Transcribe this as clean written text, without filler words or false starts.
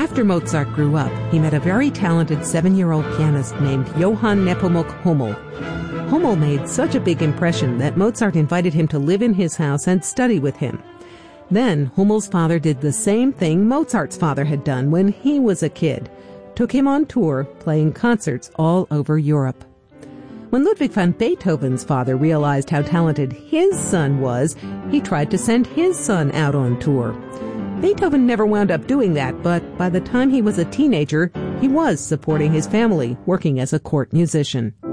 After Mozart grew up, he met a very talented 7-year-old pianist named Johann Nepomuk Hummel. Hummel made such a big impression that Mozart invited him to live in his house and study with him. Then Hummel's father did the same thing Mozart's father had done when he was a kid, took him on tour, playing concerts all over Europe. When Ludwig van Beethoven's father realized how talented his son was, he tried to send his son out on tour. Beethoven never wound up doing that, but by the time he was a teenager, he was supporting his family, working as a court musician.